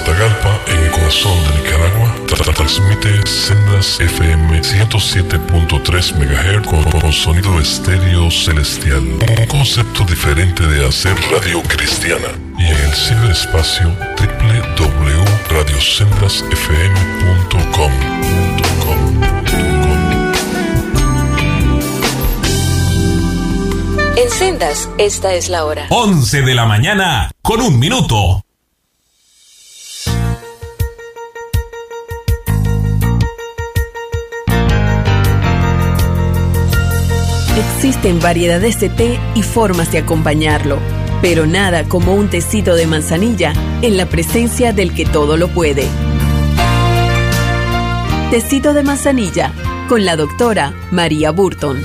Matagalpa, en el corazón de Nicaragua, transmite Sendas FM 107.3 MHz con sonido estéreo celestial. Un concepto diferente de hacer radio cristiana. Y en el ciberespacio www.radiosendasfm.com. En Sendas, esta es la hora. 11 de la mañana, con 1 minuto. Existen variedades de té y formas de acompañarlo, pero nada como un tecito de manzanilla en la presencia del que todo lo puede. Tecito de manzanilla con la doctora María Burton.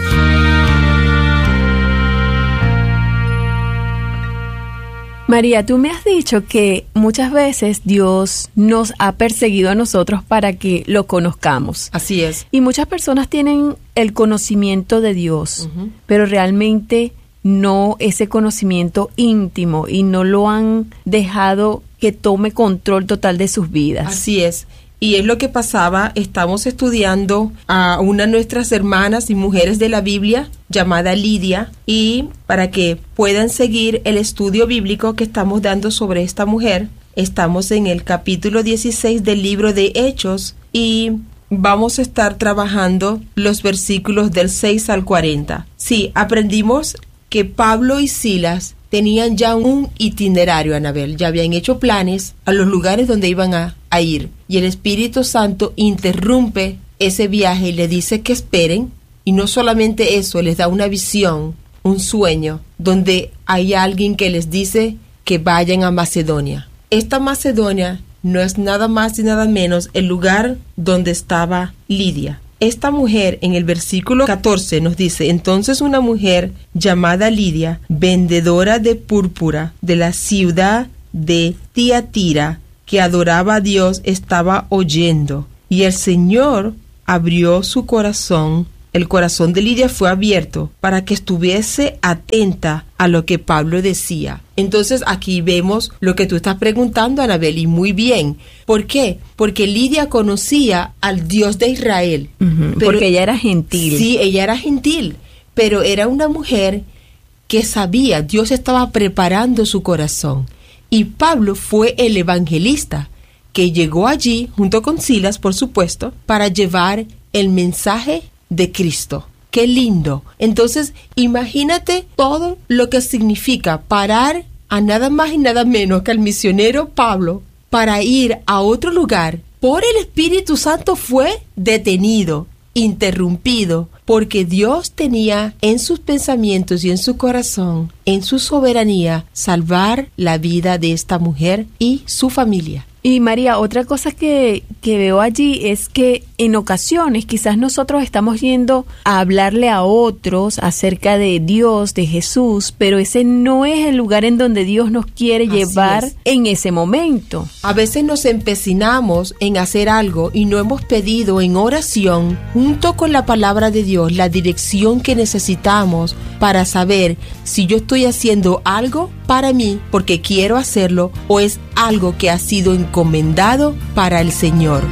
María, tú me has dicho que muchas veces Dios nos ha perseguido a nosotros para que lo conozcamos. Así es. Y muchas personas tienen el conocimiento de Dios, pero realmente no ese conocimiento íntimo y no lo han dejado que tome control total de sus vidas. Así es. Y es lo que pasaba, estamos estudiando a una de nuestras hermanas y mujeres de la Biblia llamada Lidia, y para que puedan seguir el estudio bíblico que estamos dando sobre esta mujer, estamos en el capítulo 16 del libro de Hechos y vamos a estar trabajando los versículos del 6 al 40. Sí, aprendimos que Pablo y Silas tenían ya un itinerario, Anabel, ya habían hecho planes a los lugares donde iban a ir. Y el Espíritu Santo interrumpe ese viaje y le dice que esperen. Y no solamente eso, les da una visión, un sueño, donde hay alguien que les dice que vayan a Macedonia. Esta Macedonia no es nada más y nada menos el lugar donde estaba Lidia. Esta mujer en el versículo 14 nos dice: entonces una mujer llamada Lidia, vendedora de púrpura de la ciudad de Tiatira, que adoraba a Dios, estaba oyendo. Y el Señor abrió su corazón. El corazón de Lidia fue abierto para que estuviese atenta a lo que Pablo decía. Entonces aquí vemos lo que tú estás preguntando, Anabel, y muy bien. ¿Por qué? Porque Lidia conocía al Dios de Israel. Porque ella era gentil. Sí, ella era gentil, pero era una mujer que sabía, Dios estaba preparando su corazón. Y Pablo fue el evangelista que llegó allí, junto con Silas, por supuesto, para llevar el mensaje de Cristo. ¡Qué lindo! Entonces, imagínate todo lo que significa parar a nada más y nada menos que al misionero Pablo para ir a otro lugar. Por el Espíritu Santo fue detenido, interrumpido, porque Dios tenía en sus pensamientos y en su corazón, en su soberanía, salvar la vida de esta mujer y su familia. Y María, otra cosa que veo allí es que en ocasiones quizás nosotros estamos yendo a hablarle a otros acerca de Dios, de Jesús, pero ese no es el lugar en donde Dios nos quiere llevar en ese momento. A veces nos empecinamos en hacer algo y no hemos pedido en oración, junto con la palabra de Dios, la dirección que necesitamos para saber si yo estoy haciendo algo para mí porque quiero hacerlo o es algo que ha sido encomendado para el Señor.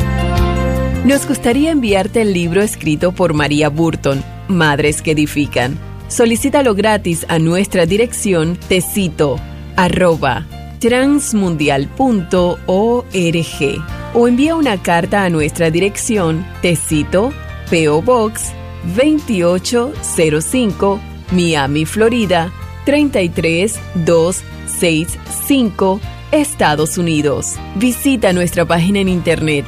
Nos gustaría enviarte el libro escrito por María Burton, Madres que Edifican. Solicítalo gratis a nuestra dirección tecito@transmundial.org o envía una carta a nuestra dirección Tecito, P.O. Box 2805, Miami, Florida 33265, Estados Unidos. Visita nuestra página en internet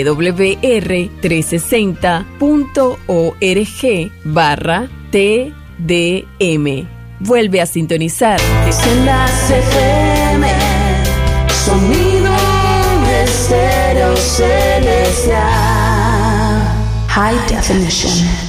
twr360.org/TDM. Vuelve a sintonizar Sendas FM, sonido estéreo celestial, high definition.